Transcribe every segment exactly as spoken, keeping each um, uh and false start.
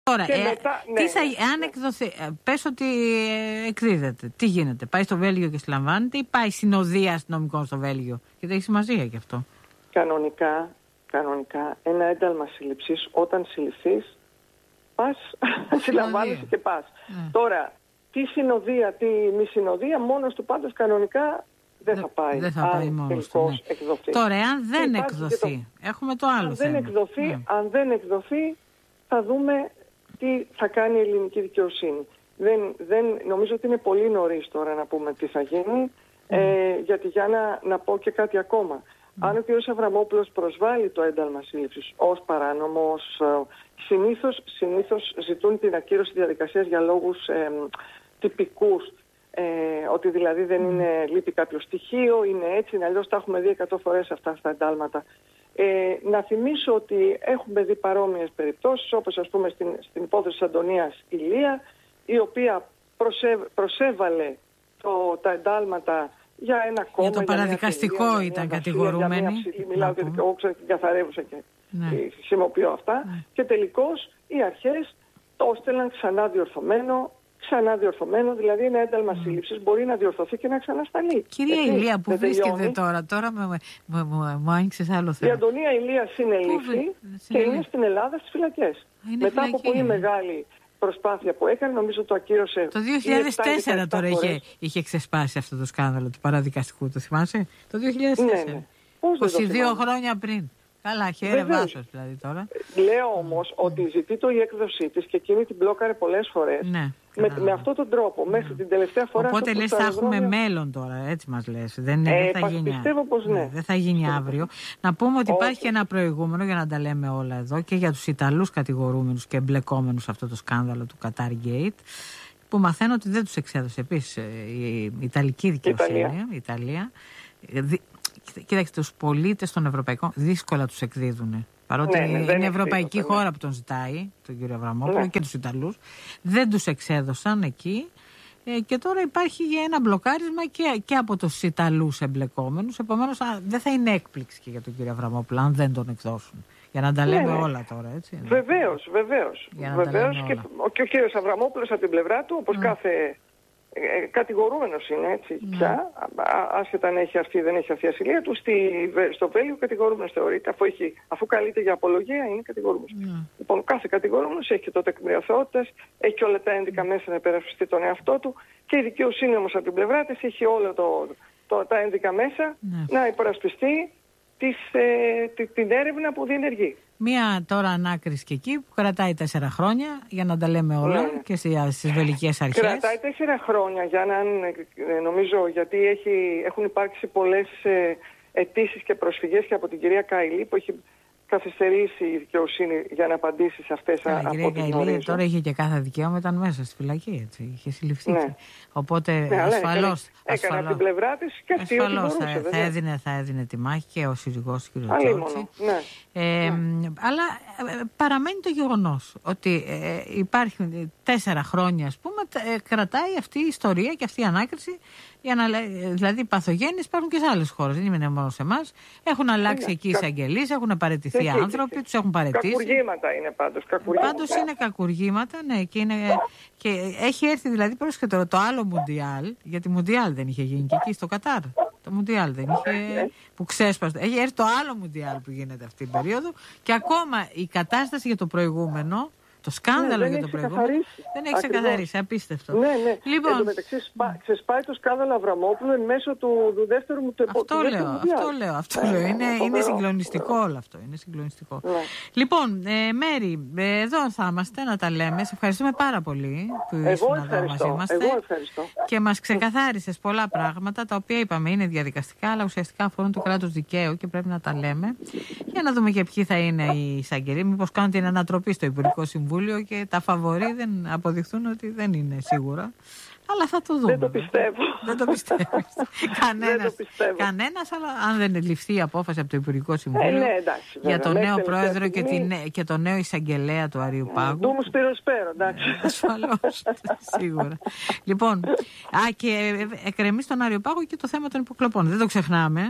Τώρα, και ε, μετά, τι ναι, θα, ναι, αν ναι. εκδοθεί, πες ότι ε, εκδίδεται, τι γίνεται, πάει στο Βέλγιο και συλλαμβάνεται ή πάει συνοδεία αστυνομικών στο Βέλγιο? Γιατί έχει σημασία και αυτό. Κανονικά, κανονικά ένα ένταλμα σύλληψης, όταν συλληφθείς, πας, συλλαμβάνεσαι και πας. Ναι. Τώρα, τι συνοδεία, τι μη συνοδεία, μόνος του πάντως κανονικά δεν θα πάει. Δεν θα πάει αν μόνος του, τελικώς ναι. εκδοθεί. Τώρα, εάν δεν Υπάρχει εκδοθεί, το... έχουμε το άλλο αν θέμα. δεν εκδοθεί, ναι. αν δεν εκδοθεί, θα δούμε τι θα κάνει η ελληνική δικαιοσύνη. Δεν, δεν, νομίζω ότι είναι πολύ νωρίς τώρα να πούμε τι θα γίνει, mm. ε, γιατί για να, να πω και κάτι ακόμα. Mm. Αν ο κ. Αβραμόπουλος προσβάλλει το ένταλμα σύλληψης ως παράνομο, ως, συνήθως, συνήθως ζητούν την ακύρωση διαδικασίας για λόγους ε, τυπικούς. Ε, ότι δηλαδή δεν είναι, λείπει κάποιο στοιχείο, είναι έτσι, είναι αλλιώς, τα έχουμε δει εκατό φορές αυτά στα εντάλματα. Ε, να θυμίσω ότι έχουμε δει παρόμοιες περιπτώσεις, όπως ας πούμε στην, στην υπόθεση της Αντωνίας Ηλία, η οποία προσέβ, προσέβαλε το, τα εντάλματα για ένα κόμμα. Για το παραδικαστικό για ήταν κατηγορούμενη. Μιλάω και εγώ ξέρω την καθαρεύουσα και ναι. χρησιμοποιώ αυτά. Ναι. Και τελικώς οι αρχές το έστελναν ξανά διορθωμένο, ξανά διορθωμένο, δηλαδή ένα ένταλμα mm. σύλληψης μπορεί να διορθωθεί και να ξανασταλεί. Κυρία Έτσι, Ηλία, που βρίσκεται τελειώνει. τώρα, τώρα μου άνοιξες άλλο θέμα. Η Αντωνία Ηλία συνελήφθη και είναι στην Ελλάδα στις φυλακές. Είναι Μετά φυλακή, από πολύ ε. μεγάλη προσπάθεια που έκανε, νομίζω το ακύρωσε. Το δύο χιλιάδες τέσσερα τώρα είχε, είχε ξεσπάσει αυτό το σκάνδαλο του παραδικαστικού, το θυμάσαι? Το δύο χιλιάδες τέσσερα. Ναι, ναι. είκοσι δύο χρόνια πριν. Καλά, χαίρε βάσος δηλαδή τώρα. Λέω όμως ότι ζητεί το η έκδοσή της και εκείνη την μπλόκαρε πολλές φορές. Ναι, με, με αυτόν τον τρόπο, ναι. μέχρι την τελευταία φορά. Οπότε λες θα έχουμε μέλλον τώρα, έτσι μας λες. Δεν, ε, δεν θα γίνει, πιστεύω πως ναι. Δεν θα γίνει αύριο. Να πούμε ότι Όχι. υπάρχει και ένα προηγούμενο, για να τα λέμε όλα εδώ, και για τους Ιταλούς κατηγορούμενους και εμπλεκόμενους σε αυτό το σκάνδαλο του Qatar Gate, που μαθαίνω ότι δεν τους εξέδωσε επίσης η Ιταλική δικαιοσύνη, η Ιταλία. Κοίταξε, τους πολίτες των Ευρωπαϊκών δύσκολα τους εκδίδουν. Παρότι ναι, ναι, είναι, είναι ευρωπαϊκή εκδίδω, χώρα ναι. που τον ζητάει, τον κύριο Αβραμόπουλο, ναι. και τους Ιταλούς, δεν τους εξέδωσαν εκεί. Ε, και τώρα υπάρχει ένα μπλοκάρισμα και, και από τους Ιταλούς εμπλεκόμενους. Επομένως, α, δεν θα είναι έκπληξη και για τον κύριο Αβραμόπουλο αν δεν τον εκδώσουν. Για να τα λέμε ναι, ναι. όλα τώρα, έτσι. Βεβαίως, βεβαίως. Βεβαίως και, και ο κύριος Αβραμόπουλος από την πλευρά του, όπως mm. κάθε ε, κατηγορούμενος είναι, έτσι, mm. πια, άσχετα αν έχει αρθεί ή δεν έχει αρθεί η ασυλία του, στη, στο Βέλγιο κατηγορούμενος θεωρείται, αφού, έχει, αφού καλείται για απολογία, είναι κατηγορούμενος. Mm. Λοιπόν, κάθε κατηγορούμενος έχει και το τεκμήριο αθωότητας, έχει και όλα τα ένδικα μέσα να υπερασπιστεί τον εαυτό του, και η δικαιοσύνη όμως από την πλευρά της έχει όλα το, το, τα ένδικα μέσα mm. να υπερασπιστεί Της, ε, την έρευνα που διενεργεί. Μία τώρα ανάκριση και εκεί που κρατάει τέσσερα χρόνια, για να τα λέμε όλα, ναι. και στις βελγικές αρχές. Κρατάει τέσσερα χρόνια για να, νομίζω, γιατί έχει, έχουν υπάρξει πολλές ε, αιτήσεις και προσφυγές και από την κυρία Καηλή που έχει καθυστερήσει η δικαιοσύνη για να απαντήσει σε αυτές. Καλά, από κυρία Καηλή τώρα είχε και κάθε δικαίωμα, ήταν μέσα στη φυλακή, έτσι, είχε συλληφθεί. Ναι. Οπότε ναι, ασφαλώς, έκανε, ασφαλώς έκανε την πλευρά της και αυτή ασφαλώς μπορούσε, θα, θα, έδινε, θα έδινε τη μάχη και ο σύζυγός του κ. Τσόρτσι. Ναι. Ε, ναι. Αλλά ε, παραμένει το γεγονός ότι ε, υπάρχουν τέσσερα χρόνια, ας πούμε, ε, κρατάει αυτή η ιστορία και αυτή η ανάκριση. Για να, δηλαδή, οι παθογένειες υπάρχουν και σε άλλες χώρες, δεν είναι μόνο σε εμάς. Έχουν αλλάξει είναι. εκεί οι εισαγγελείς, έχουν παραιτηθεί ναι, άνθρωποι, ναι. τους έχουν παραιτήσει. Κακουργήματα είναι πάντως. Κακουργήματα. Πάντως είναι κακουργήματα, ναι, και, είναι, και έχει έρθει δηλαδή, πρόσεχε τώρα, το άλλο Μουντιάλ, γιατί Μουντιάλ δεν είχε γίνει και εκεί στο Κατάρ. Το Μουντιάλ δεν είχε, που ξέσπασε. Έχει έρθει το άλλο Μουντιάλ που γίνεται αυτή την περίοδο και ακόμα η κατάσταση για το προηγούμενο. Το σκάνδαλο ναι, για το προηγούμενο δεν έχει ξεκαθαρίσει. Απίστευτο. Ναι, ναι. Λοιπόν, εν τω μεταξύ σπα, ξεσπάει το σκάνδαλο Αβραμόπουλου εν μέσω του, του δεύτερου μου του Αυτό του λέω, αυτό λέω. Αυτό λέω. Είναι, είναι συγκλονιστικό όλο αυτό. Είναι συγκλονιστικό. Ναι. Λοιπόν, ε, Μέρη, ε, εδώ θα είμαστε να τα λέμε. Σε ευχαριστούμε πάρα πολύ που ήσουν εδώ μαζί είμαστε. Εγώ ευχαριστώ. Και μας ξεκαθάρισες πολλά πράγματα τα οποία είπαμε είναι διαδικαστικά, αλλά ουσιαστικά αφορούν το κράτος δικαίου και πρέπει να τα λέμε. Για να δούμε και ποιοι θα είναι οι εισαγγελοί. Μήπως κάνουν την ανατροπή στο Υπουργικό Συμβούλιο και τα φαβορί δεν αποδειχθούν ότι δεν είναι σίγουρα. Αλλά θα το δούμε. Δεν το πιστεύω. Δεν το πιστεύω. Κανένας, κανένας, αλλά αν δεν ληφθεί η απόφαση από το Υπουργικό Συμβούλιο ε, ναι, εντάξει, για τον νέο πρόεδρο και, την, και τον νέο εισαγγελέα του Αριού Πάγου. Του μου σπήρω σπέρο, εντάξει. Ασφαλώς, σίγουρα. Λοιπόν, α, και εκκρεμεί στον Αριό Πάγο και το θέμα των υποκλοπών. Δεν το ξεχνάμε.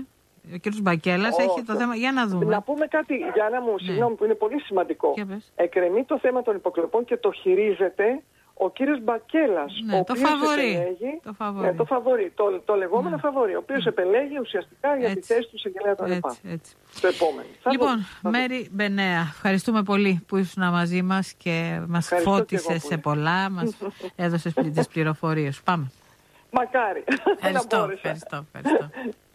Ο κύριος Μπακέλας oh, έχει το θέμα. Για να δούμε. Να πούμε κάτι, Γιάννα μου, ναι. συγγνώμη, που είναι πολύ σημαντικό. Εκκρεμεί το θέμα των υποκλοπών και το χειρίζεται ο κύριος Μπακέλας. Ναι, ο το φαβορί. Επελέγει, το φαβορί. Ναι, το φαβορί. Το, το λεγόμενο ναι. φαβορί. Ο οποίος ναι. επελέγει ουσιαστικά για τη θέση του εισαγγελέα των ΕΠΑ. Το επόμενο. Λοιπόν, Μέρη Μπενέα, ευχαριστούμε πολύ που ήσουν μαζί μας και μας φώτισες σε πολλά. Μας έδωσες τις πληροφορίες. Πάμε. Μακάρι. Ευχαριστώ, ευχαριστώ, ευχαριστώ.